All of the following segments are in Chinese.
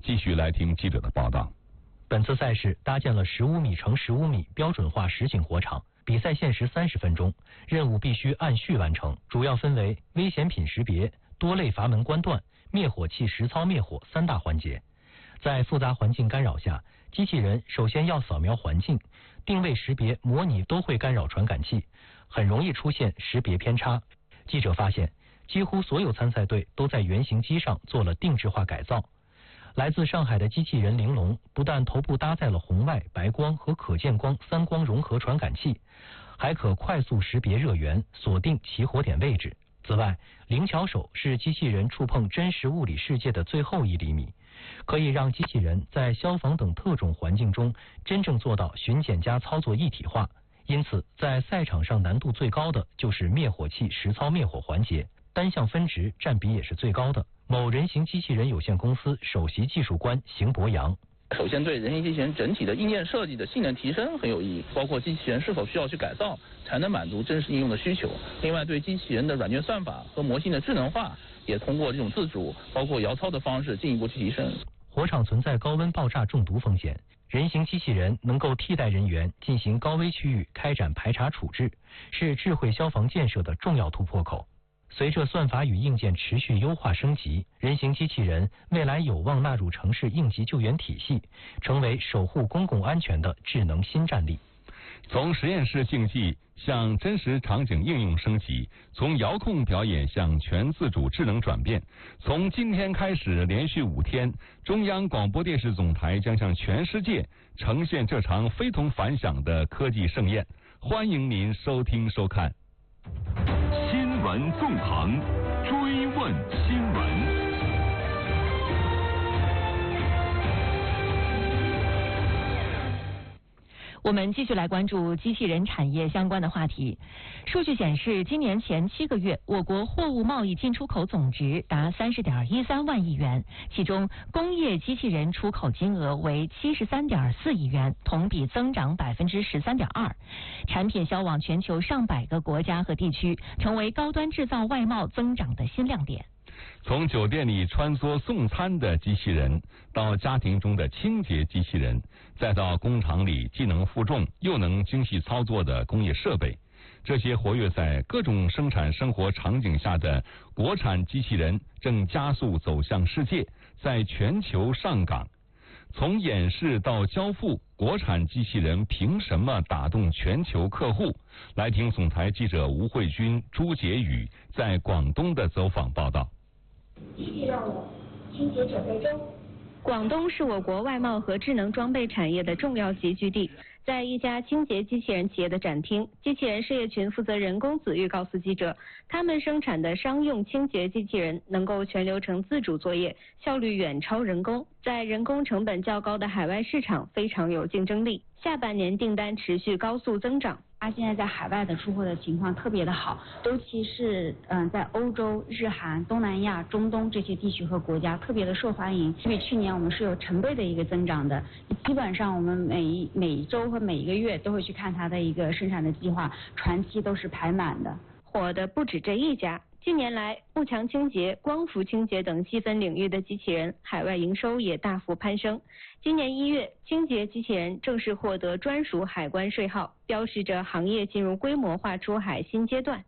继续来听记者的报道。 本次赛事搭建了15米乘15米标准化实景火场，比赛限时30分钟，任务必须按序完成，主要分为危险品识别、多类阀门关断、灭火器实操灭火3大环节。在复杂环境干扰下，机器人首先要扫描环境，定位识别模拟都会干扰传感器，很容易出现识别偏差。记者发现，几乎所有参赛队都在原型机上做了定制化改造。来自上海的机器人玲珑不但头部搭载了红外、白光和可见光3光融合传感器，还可快速识别热源，锁定起火点位置。此外，灵巧手是机器人触碰真实物理世界的最后1厘米，可以让机器人在消防等特种环境中真正做到巡检加操作一体化。因此，在赛场上难度最高的就是灭火器实操灭火环节，单项分值占比也是最高的。某人形机器人有限公司首席技术官邢博洋。 首先，对人形机器人整体的硬件设计的性能提升很有意义，包括机器人是否需要去改造才能满足真实应用的需求。另外，对机器人的软件算法和模型的智能化，也通过这种自主，包括摇操的方式进一步去提升。 火场存在高温爆炸中毒风险，人形机器人能够替代人员进行高危区域开展排查处置，是智慧消防建设的重要突破口。随着算法与硬件持续优化升级，人形机器人未来有望纳入城市应急救援体系，成为守护公共安全的智能新战力。 从实验室竞技向真实场景应用升级，从遥控表演向全自主智能转变。从今天开始，连续5天，中央广播电视总台将向全世界呈现这场非同凡响的科技盛宴。欢迎您收听收看。 新闻纵横，追问新闻。 我们继续来关注机器人产业相关的话题。数据显示，今年前7个月，我国货物贸易进出口总值达30.13万亿元，其中工业机器人出口金额为73.4亿元，同比增长13.2%，产品销往全球上百个国家和地区，成为高端制造外贸增长的新亮点。 从酒店里穿梭送餐的机器人，到家庭中的清洁机器人，再到工厂里既能负重又能精细操作的工业设备，这些活跃在各种生产生活场景下的国产机器人正加速走向世界，在全球上岗。从演示到交付，国产机器人凭什么打动全球客户？来听总台记者吴慧君、朱杰宇在广东的走访报道。 遇到了清洁准备中。 广东是我国外贸和智能装备产业的重要集聚地。在一家清洁机器人企业的展厅，机器人事业群负责人龚子玉告诉记者，他们生产的商用清洁机器人能够全流程自主作业，效率远超人工，在人工成本较高的海外市场非常有竞争力。下半年订单持续高速增长。 它现在在海外的出货的情况特别的好，尤其是在欧洲、日韩、东南亚、中东这些地区和国家特别的受欢迎。比去年我们是有成倍的一个增长的，基本上我们每周和每一个月都会去看它的一个生产的计划，船期都是排满的。 火的不止这一家。近年来，幕墙清洁、光伏清洁等细分领域的机器人海外营收也大幅攀升。今年1月，清洁机器人正式获得专属海关税号，标示着行业进入规模化出海新阶段。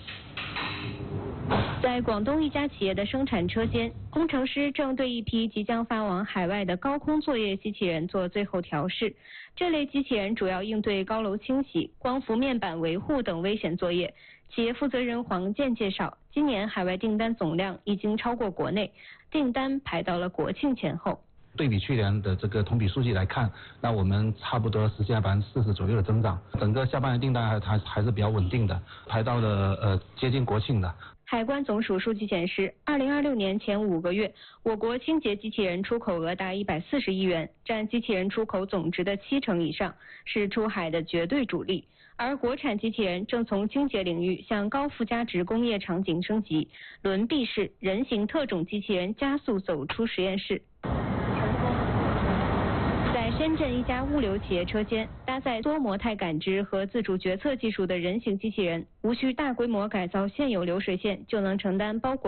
在广东一家企业的生产车间，工程师正对一批即将发往海外的高空作业机器人做最后调试。这类机器人主要应对高楼清洗、光伏面板维护等危险作业。企业负责人黄健介绍，今年海外订单总量已经超过国内，订单排到了国庆前后。 对比去年的这个同比数据来看，那我们差不多实现了40%左右的增长，整个下半年订单还是比较稳定的，排到了接近国庆的。 海关总署数据显示，2026年前5个月，我国清洁机器人出口额达140亿元，占机器人出口总值的70%以上，是出海的绝对主力。而国产机器人正从清洁领域向高附加值工业场景升级，轮臂式人形特种机器人加速走出实验室。在深圳一家物流企业车间，搭载多模态感知和自主决策技术的人形机器人，无需大规模改造现有流水线，就能承担包裹